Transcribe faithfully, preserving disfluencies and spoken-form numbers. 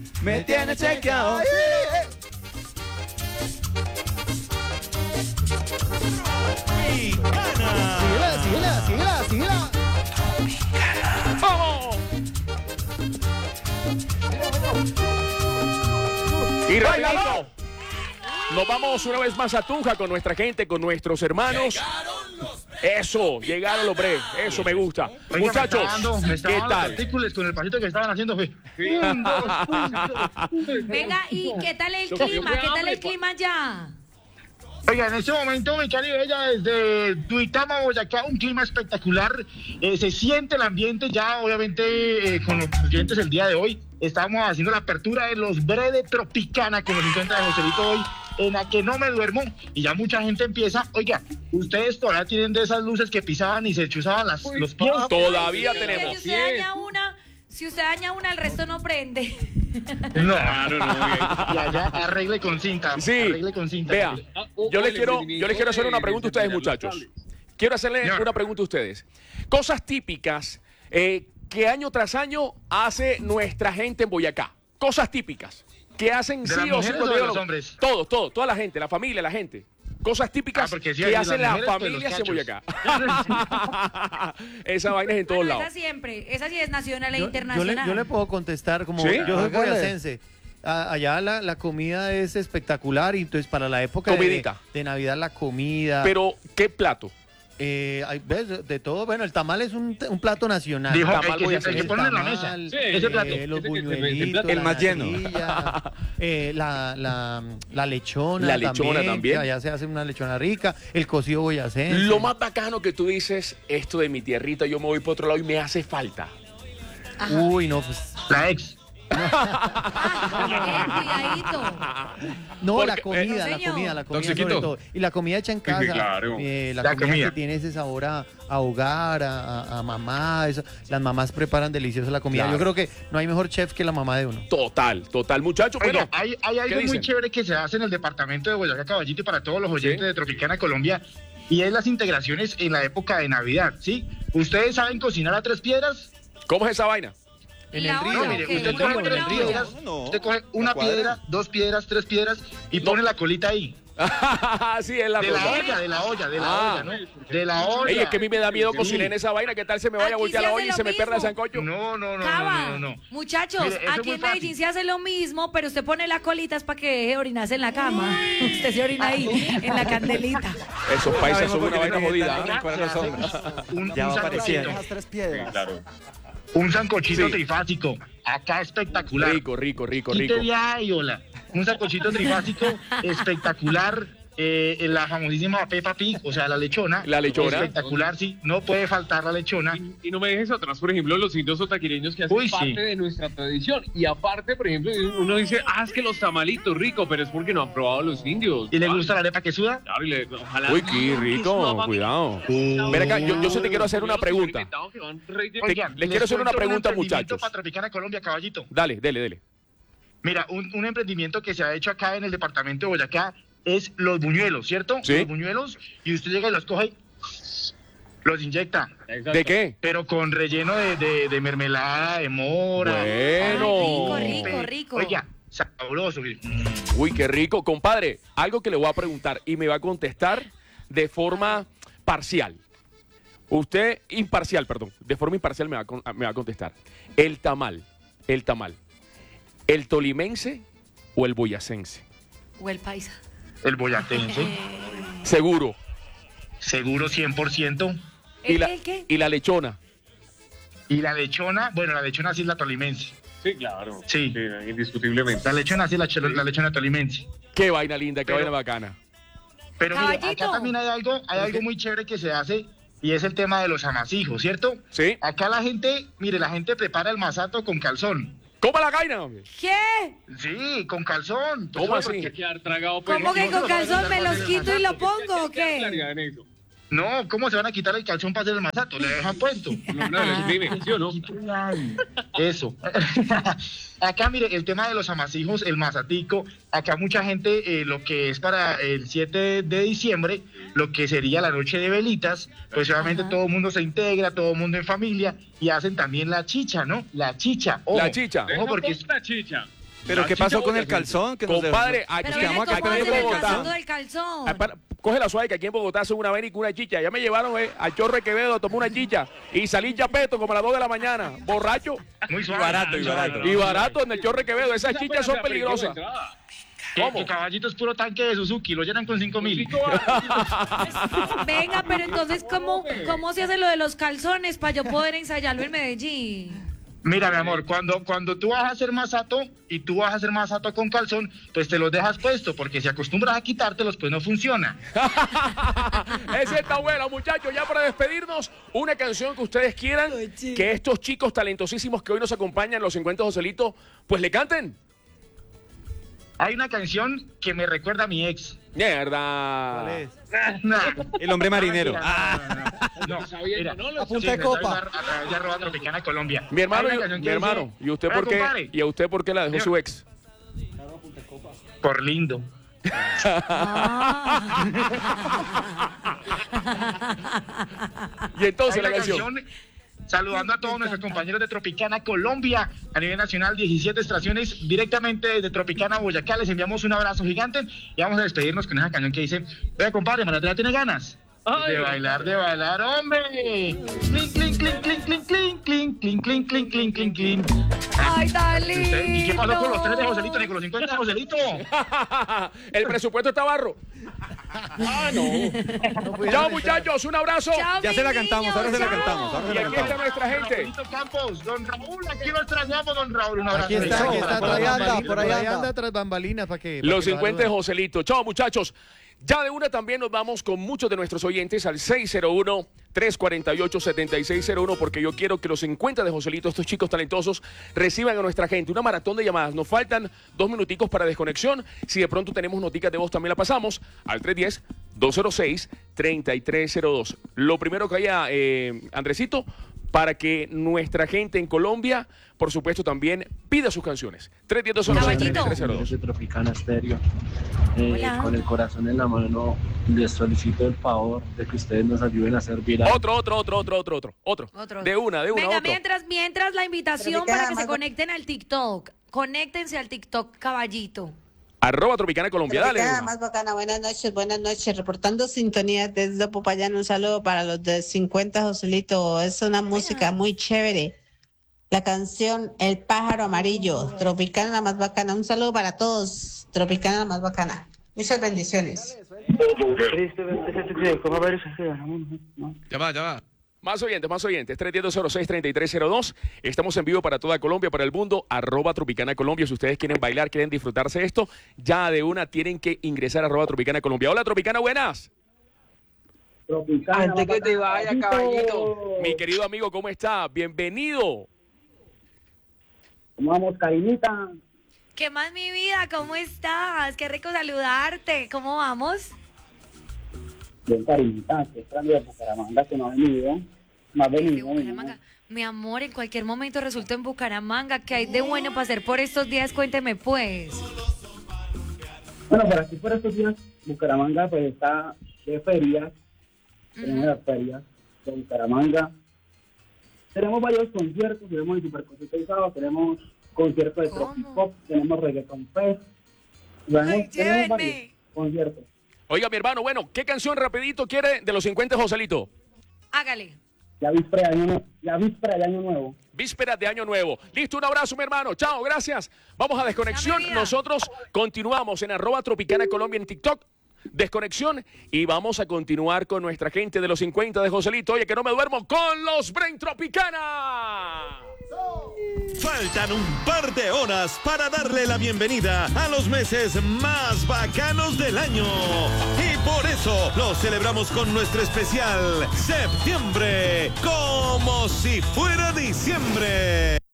me tiene chequeado. Síguela, síguela, síguela, síguela. ¡Vamos! Y rapidito, nos vamos una vez más a Tunja con nuestra gente, con nuestros hermanos. Eso, llegaron los bre, eso me gusta. Oiga, Muchachos, me está dando, me está ¿qué dando tal? partículas con el pasito que estaban haciendo. Fue. Un, dos, un, dos. Venga, ¿y qué tal el clima? ¿Qué tal el clima ya? Oiga, en este momento, mi cari bella, desde Duitama, Boyacá, un clima espectacular. Eh, se siente el ambiente ya, obviamente, eh, con los clientes el día de hoy. Estamos haciendo la apertura de los Bre de Tropicana, como se encuentra de Joselito hoy, en la que no me duermo. Y ya mucha gente empieza. Oiga, ustedes todavía tienen de esas luces que pisaban y se chuzaban las, los pies. Todavía Sí, tenemos. Si usted daña una, si usted daña una, el resto no prende. No, no, no. Y allá arregle con cinta. Sí, Arregle con cinta. vea, yo les quiero, yo les quiero hacer una pregunta a ustedes, muchachos. Quiero hacerle Señor. una pregunta a ustedes. Cosas típicas eh, que año tras año hace nuestra gente en Boyacá. Cosas típicas que hacen ¿De sí las o sí. mujeres cuando o de llegan los hombres? Todos, todos, toda la gente, la familia, la gente. Cosas típicas Ah, porque sí, que las hacen las mujeres, pues, los familias en cachos. Boyacá. Esa vaina es en todos Bueno, lados. esa siempre, esa sí es nacional e Yo, yo internacional. le, yo le puedo contestar como ¿Sí? yo soy Hágale. boyacense. A- Allá la, la comida es espectacular y entonces para la época de, Comidita. de Navidad la comida. Pero, ¿qué plato? eh, hay- ¿ves? De, de todo. Bueno, el tamal es un, un plato nacional. Dijo Tamal el que, voy a se- el hacer. que ponen en la tamal, mesa. Sí, ese plato. eh, los Ese que- buñuelitos, el la más lleno. natilla, eh, la, la, la lechona La lechona también. que allá se hace una lechona rica, el cocido boyacense. Lo más bacano que tú dices, esto de mi tierrita, yo me voy por otro lado y me hace falta. Uy, no, pues. La ex. Ah, eh, cuidadito. No, Porque- la comida, eh, la señor. comida, la comida Don sobre Chiquito. todo. Y la comida hecha en casa. sí, claro. eh, la, La comida, comida. que tiene ese sabor a, a hogar, a, a- a mamá. Eso. Las mamás preparan deliciosa la comida. Claro. Yo creo que no hay mejor chef que la mamá de uno. Total, total, muchachos. Oiga, Bueno, hay, hay ¿qué algo muy dicen? chévere que se hace en el departamento de Boyacá, Caballito, y para todos los oyentes Sí. de Tropicana Colombia, y es las integraciones en la época de Navidad, ¿sí? ¿Ustedes saben cocinar a tres piedras? ¿cómo es esa vaina? En La el río, olla, No, mire, ok, usted ¿cómo coge pone tres la piedras, olla? No, usted coge la una cuadra. piedra, dos piedras, tres piedras, y No. pone la colita ahí. Sí, es la De la cosa. olla, de la olla, de la Ah. olla, ¿no? De la olla. Ey, es que a mí me da miedo Sí. cocinar en esa vaina. ¿Qué tal se me vaya a Aquí voltear se la hace olla y lo se me pierda el mismo. sancocho? No, no, no, Cava, no, no, no. muchachos, Mire, eso es aquí muy en Medellín fácil. se hace lo mismo, pero usted pone las colitas para que deje de orinarse en la cama. Usted se orina ahí, en la candelita. Esos países son Sabemos una por qué vaina le jodida. metan ¿eh? el corazón. Un, Ya un va apareciendo. sancochito, Esas tres piedras. Claro. un sancochito Sí. trifásico, acá espectacular. Rico, rico, rico, Quite rico. de ahí, hola. Un sancochito trifásico espectacular. Eh, la famosísima Peppa Pig, o sea, la lechona. La lechona. Espectacular, sí. No puede faltar la lechona. Y, y no me dejes atrás, por ejemplo, los indios otaquireños que hacen Uy, sí. parte de nuestra tradición. Y aparte, por ejemplo, uno dice, ah, es que los tamalitos ricos, pero es porque no han probado los indios. ¿Y le Ah, gusta la arepa que suda? Claro, y le, ojalá. Uy, qué rico, cuidado. Ven acá, yo, yo sí te quiero hacer una pregunta. Oigan, les quiero hacer una cuento un pregunta, emprendimiento muchachos. para Tropicana Colombia, caballito. Dale, dele, dele. Mira, un, un emprendimiento que se ha hecho acá en el departamento de Boyacá es los buñuelos, ¿cierto? Sí. Los buñuelos, y usted llega y los coge y los inyecta, ¿De qué? pero con relleno de, de- de mermelada, de mora. Bueno. Ay, rico, rico, rico. Oiga, sabroso. Uy, qué rico. Compadre, algo que le voy a preguntar y me va a contestar de forma parcial. Usted, imparcial, perdón. De forma imparcial me va a, con- me va a contestar. El tamal, el tamal. ¿El tolimense o el boyacense? O el paisa. El boyacense, Eh, Seguro. seguro cien por ciento. ¿Y ¿El la, qué, el qué? y la lechona? Y la lechona, bueno, la lechona sí es la tolimense. Sí, claro. Sí. indiscutiblemente. La lechona sí es la, chelo- la lechona tolimense. Qué vaina linda, qué Pero- vaina bacana. Pero mire, Caballito. acá también hay algo, hay algo muy chévere que se hace y es el tema de los amasijos, ¿cierto? ¿Sí? Acá la gente, mire, la gente prepara el masato con calzón. ¿Cómo la vaina, hombre? ¿Qué? Sí, con calzón. ¿Cómo Eso así? porque- Quedar tragado, pero ¿Cómo que no, con no, calzón no, me no, los no, quito no, y lo no, pongo o qué? claridad en eso. No, ¿cómo se van a quitar el calzón para hacer el masato? Le dejan puesto. No, no, les dime, ¿sí o no? Eso. Acá, mire, el tema de los amasijos, el masatico, acá mucha gente, eh, lo que es para el siete de diciembre, lo que sería la noche de velitas, pues obviamente Ajá. todo el mundo se integra, todo el mundo en familia, y hacen también la chicha, ¿no? La chicha. Ojo, La chicha. Ojo, porque es- Esta chicha. Pero ¿qué pasó con el calzón? Que nos dejó- Compadre, aquí Pero quedamos venga, acá ¿cómo esperando hacen el Bogotá. pasando del calzón? Ah, para- coge la suave que aquí en Bogotá son una vena y una chicha. Ya me llevaron eh, al Chorre Quevedo, tomé una chicha y salí chapeto como a las dos de la mañana, borracho Muy suave. barato, y muy suave, barato. no, y no, barato en el Chorre Quevedo. Esas Esa chichas apenas son se aprendió peligrosas. de entrada. Que, ¿Cómo? que caballito es puro tanque de Suzuki, lo llenan con cinco mil. Venga, pero entonces, ¿cómo, ¿cómo se hace lo de los calzones para yo poder ensayarlo en Medellín? Mira, mi amor, cuando, cuando tú vas a hacer masato y tú vas a hacer masato con calzón, pues te los dejas puesto, porque si acostumbras a quitártelos, pues no funciona. Esa está buena, muchachos. Ya para despedirnos, una canción que ustedes quieran que estos chicos talentosísimos que hoy nos acompañan, los cincuenta Joselito, pues le canten. Hay una canción que me recuerda a mi ex. Mierda. ¿Cuál es? Nah. El hombre marinero. No, Ah, no, no, no. No, Sabiendo, mira, ¿no? Lo sí, punta de me copa. salva A través de arroba Tropicana Colombia. Mi hermano, Hay y, una canción mi que hermano, dice, ¿y usted "Oiga, por qué? compadre, ¿Y a usted por qué la dejó su ex? Por lindo. Y entonces Hay la una canción. canción saludando a todos nuestros compañeros de Tropicana Colombia a nivel nacional, diecisiete estaciones directamente desde Tropicana Boyacá. Les enviamos un abrazo gigante y vamos a despedirnos con esa canción que dice: vea, compadre, Maratela tiene ganas Ay. de bailar, de bailar, hombre. Clink, clink, clink, clink, clink, clink, clink, clink, clink, clink, clink, clink, clink. Ay, tan lindo. ¿Y qué pasó con los tres de Joselito ni con los cincuenta de Joselito? El presupuesto está barro. Ah, no. Chao, muchachos, un abrazo. Chao, Ya mis se la cantamos, niños, ahora se la chao. cantamos, ahora se Y la aquí está cantamos. nuestra gente. Raulito Campos, don Raúl, aquí lo extrañamos, don Raúl. Un abrazo. Aquí está, aquí está, por tras ahí anda, bambalinas, por ahí anda. anda tras bambalinas para que... para Los que lo cincuenta de saluden. Joselito. Chao, muchachos. Ya de una también nos vamos con muchos de nuestros oyentes al seis cero uno, tres cuatro ocho, siete seis cero uno porque yo quiero que los cincuenta de Joselito, estos chicos talentosos, reciban a nuestra gente. Una maratón de llamadas. Nos faltan dos minuticos para desconexión. Si de pronto tenemos noticas de voz, también la pasamos al tres uno cero, dos cero seis, tres tres cero dos. Lo primero que haya, eh, Andresito, para que nuestra gente en Colombia, por supuesto, también pida sus canciones. tres uno cero, dos cero seis, tres tres cero dos. de Tropicana Stereo. Eh, Hola. con el corazón en la mano, les solicito el favor de que ustedes nos ayuden a hacer viral. Otro, otro, otro, otro, otro, otro, otro. Otro. De una, de una, Venga, otro. mientras, mientras la invitación Tropicana, para que se más- conecten al TikTok. Conéctense al TikTok, caballito. Arroba Tropicana Colombia, dale. de Tropicana una. más bacana, buenas noches, buenas noches. Reportando sintonía desde Popayán, un saludo para los de cincuenta Joselito. Es una música muy chévere. La canción El pájaro amarillo, Tropicana la más bacana. Un saludo para todos, Tropicana la más bacana. Muchas bendiciones. Ya va, ya va. Más oyentes, más oyentes. tres uno cero, cero seis, tres tres cero dos. Estamos en vivo para toda Colombia, para el mundo. Arroba Tropicana Colombia. Si ustedes quieren bailar, quieren disfrutarse de esto, ya de una tienen que ingresar a arroba Tropicana Colombia. Hola, Tropicana, buenas. Antes que te vaya, caballito. Mi querido amigo, ¿cómo está? Bienvenido. ¿Cómo vamos, Karinita? ¿Qué más, mi vida? ¿Cómo estás? Qué rico saludarte. ¿Cómo vamos? Bien, Karinita, que extraño de Bucaramanga que no ha venido. No ha De venido. Bucaramanga. Mi amor, en cualquier momento resultó en Bucaramanga. ¿Qué hay de bueno para hacer por estos días? Cuénteme, pues. Bueno, por aquí por estos días, Bucaramanga pues está de ferias. Tenemos las ferias de Bucaramanga. Tenemos varios conciertos, tenemos el Supercosita y Sábado, tenemos conciertos de ¿Cómo? Tropipop, tenemos Reggaeton Fest. Tenemos, Ay, tenemos varios llévenme. conciertos. Oiga, mi hermano, bueno, ¿qué canción rapidito quiere de los cincuenta, Joselito? Hágale. Ya víspera de año, Nue- ya víspera de año nuevo. Vísperas de Año Nuevo. Listo, un abrazo, mi hermano. Chao, gracias. Vamos a Desconexión. Chao, mi vida. Nosotros continuamos en arroba Tropicana Colombia en TikTok. Desconexión. Y vamos a continuar con nuestra gente de los cincuenta de Joselito. Oye, que no me duermo con los Brain Tropicana. Faltan un par de horas para darle la bienvenida a los meses más bacanos del año. Y por eso lo celebramos con nuestro especial Septiembre, como si fuera diciembre.